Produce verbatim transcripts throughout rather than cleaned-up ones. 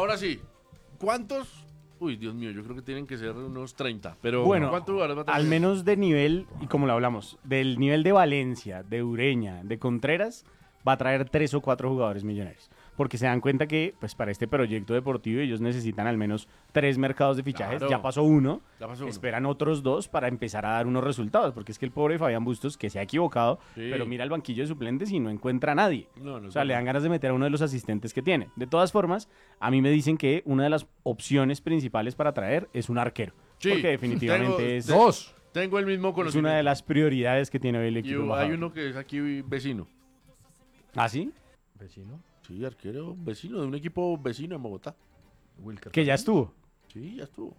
ahora sí. ¿Cuántos? Uy, Dios mío, yo creo que tienen que ser unos treinta. Pero Bueno, ¿cuántos jugadores va a tener? al menos de nivel, y como lo hablamos, del nivel de Valencia, de Ureña, de Contreras, va a traer tres o cuatro jugadores millonarios. Porque se dan cuenta que, pues, para este proyecto deportivo ellos necesitan al menos tres mercados de fichajes. Claro. Ya pasó uno, Ya pasó uno. esperan otros dos para empezar a dar unos resultados. Porque es que el pobre Fabián Bustos, que se ha equivocado, Sí. pero mira el banquillo de suplentes y no encuentra a nadie. No, no o sea, sé. le dan ganas de meter a uno de los asistentes que tiene. De todas formas, a mí me dicen que una de las opciones principales para traer es un arquero. Sí, Porque definitivamente tengo- es, Dos. Tengo el mismo es conocimiento. una de las prioridades que tiene hoy el Y equipo. hay embajador. uno que es aquí vecino. ¿Ah, sí? Vecino. Sí, arquero vecino, de un equipo vecino en Bogotá. Wilker. Que ya estuvo. Sí, ya estuvo.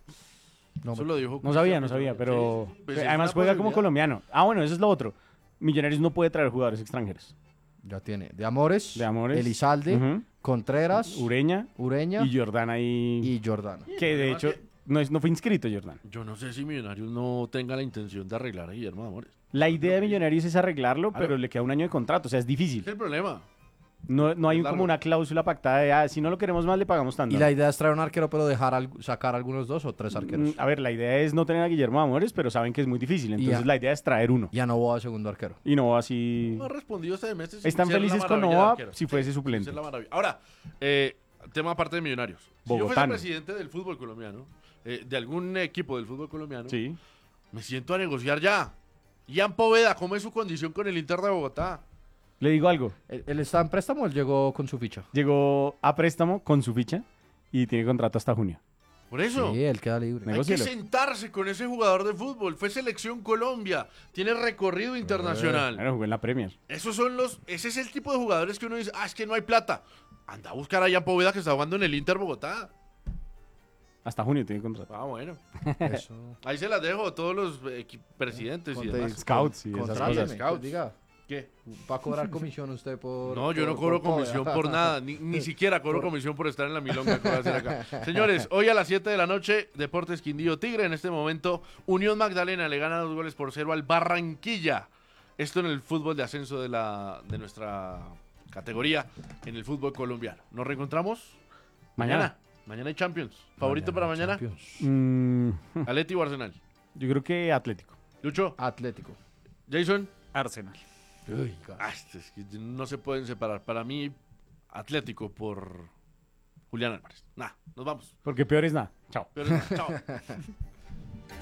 No, Eso lo dijo. No sabía, no sabía, pero Sí, pues es además una juega como posibilidad. colombiano. Ah, bueno, eso es lo otro. Millonarios no puede traer jugadores extranjeros. Ya tiene. De Amores. De Amores. Elizalde. Ujú. Contreras. Ureña Ureña. y Jordán ahí. Y Jordana. que de Además hecho que- no, es, no fue inscrito Jordán. Yo no sé si Millonarios no tenga la intención de arreglar a Guillermo de Amores. La idea de Millonarios es arreglarlo, Claro. pero le queda un año de contrato. O sea, es Es difícil. el problema. No, no hay Es un- largo. como una cláusula pactada de, ah, si no lo queremos más, le pagamos tanto. Y la idea es traer un arquero, pero dejar al- sacar algunos dos o tres arqueros. Mm, A ver, la idea es no tener a Guillermo Amores, pero saben que es muy difícil. Entonces ya. la idea es traer uno. Y a Novoa segundo arquero. Y no así... No ha respondido este semestre. sin Están ser la felices con maravilla de Nova arquero. si fuese Sí, suplente. sin ser la maravilla. Ahora, eh, tema aparte de Millonarios. Si yo fuese Bogotano. presidente del fútbol colombiano, eh, de algún equipo del fútbol colombiano, Sí. me siento a negociar ya. Ian Poveda, ¿cómo es su condición con el Inter de Bogotá? Le digo algo. ¿Él, él está en préstamo o él llegó con su ficha? Llegó a préstamo con su ficha y tiene contrato hasta junio. Por eso. Sí, él queda libre. Hay que Negócielo. sentarse con ese jugador de fútbol. Fue selección Colombia. Tiene recorrido internacional. Bueno, jugó en la Premier. Esos son los. Ese es el tipo de jugadores que uno dice, ah, es que no hay plata. Anda a buscar a Ian Poveda que está jugando en el Inter Bogotá. Hasta junio tiene contrato. Ah, bueno. Eso. Ahí se las dejo a todos los eh, equi- presidentes y Conte- demás. Scouts y esas Contráteme, cosas. Scouts. Diga, ¿Qué? ¿va a cobrar comisión usted por...? No, yo no por- cobro por comisión Poveda? por nada, ni, ni siquiera cobro comisión por estar en la milonga que voy a hacer acá. Señores, hoy a las siete de la noche, Deportes Quindío Tigre. En este momento, Unión Magdalena le gana dos goles por cero al Barranquilla. Esto en el fútbol de ascenso de, la, de nuestra categoría, en el fútbol colombiano. Nos reencontramos mañana. Mañana hay Champions. ¿Favorito para mañana? Champions. Mm, Atleti o Arsenal. yo creo que Atlético. Lucho, Atlético. Jason. Arsenal. Uy, ca- Ah, este es que no se pueden separar. Para mí, Atlético por Julián Álvarez. Nah, nos vamos. Porque peor es nada. Chao. Pero, chao.